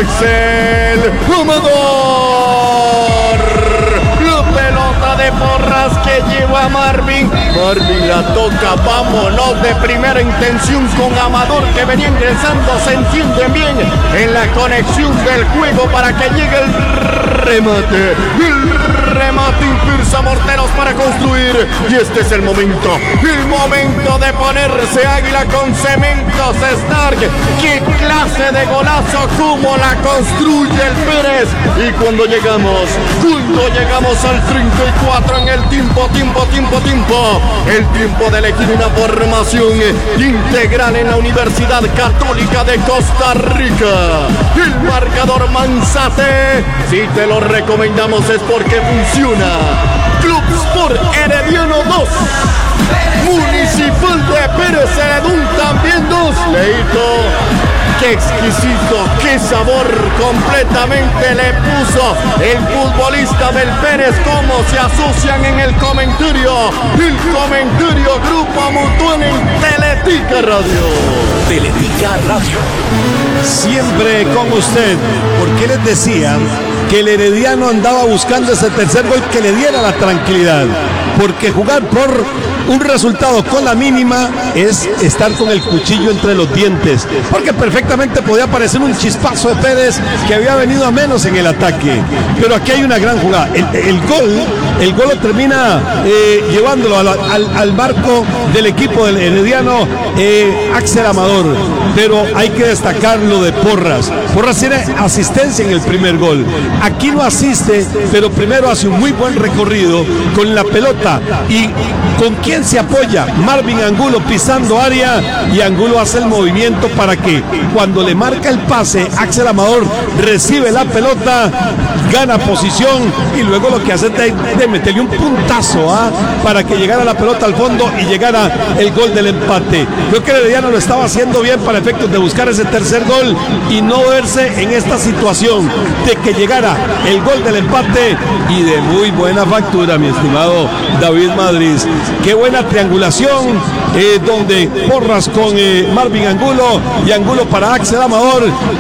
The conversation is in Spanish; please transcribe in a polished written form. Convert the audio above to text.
Axel Amador. La pelota de Porras que lleva a Marvin. Marvin la toca, vámonos de primera intención con Amador que venía ingresando. Se entienden bien en la conexión del juego para que llegue el remate. El remate impulsa Morteros para construir. Y este es el momento de ponerse Águila con cementos Stark. ¡Qué clase de golazo! ¡Cómo la construye el Pérez! Y cuando llegamos al 34 en el tiempo, el tiempo de elegir una formación integral en la Universidad Católica de Costa Rica. El marcador Manzate, si te lo recomendamos es porque funciona. Club Sport Herediano 2, Municipal de Pérez Celedón también 2. Leito, qué exquisito, qué sabor completamente le puso el futbolista del Pérez. Cómo se asocian en el comentario. El comentario Grupo Mutual en Teletica Radio. Teletica Radio. Siempre con usted, porque les decía que el Herediano andaba buscando ese tercer gol que le diera la tranquilidad, porque jugar por un resultado con la mínima es estar con el cuchillo entre los dientes, porque perfectamente podía parecer un chispazo de Pérez que había venido a menos en el ataque, pero aquí hay una gran jugada. El gol lo termina llevándolo al marco del equipo del Herediano, Axel Amador, pero hay que destacar lo de Porras. Porras tiene asistencia en el primer gol, aquí no asiste, pero primero hace un muy buen recorrido con la pelota. ¿Y con quién se apoya? Marvin Angulo pisando área, y Angulo hace el movimiento para que cuando le marca el pase, Axel Amador recibe la pelota, gana posición y luego lo que hace es de meterle un puntazo para que llegara la pelota al fondo y llegara el gol del empate. Creo que el Herediano lo estaba haciendo bien para efectos de buscar ese tercer gol y no verse en esta situación de que llegara el gol del empate, y de muy buena factura, mi estimado David Madrid. Qué buena triangulación, donde Porras con Marvin Angulo y Angulo para Axel Amador,